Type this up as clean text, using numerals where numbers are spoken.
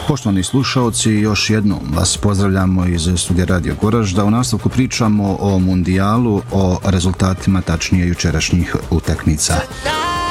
Poštovani slušaoci, još jednom vas pozdravljamo iz studija Radio Goražda. U nastavku pričamo o mundijalu, o rezultatima, tačnije jučerašnjih utakmica.